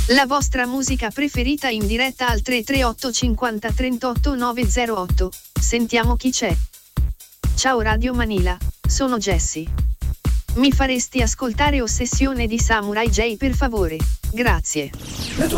La vostra musica preferita in diretta al 338 50 38 908. Sentiamo chi c'è. Ciao Radio Manila, sono Jessie. Mi faresti ascoltare Ossessione di Samurai J per favore? Grazie.